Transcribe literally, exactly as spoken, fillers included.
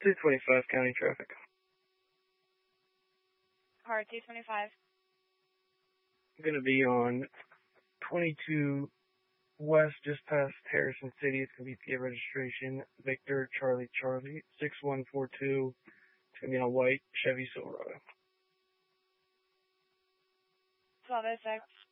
two twenty-five county traffic. Car two twenty-five. I'm going to be on twenty-two West, just past Harrison City. It's going to be P A registration, Victor Charlie Charlie, six one four two. It's going to be on a white Chevy Silverado. twelve oh six.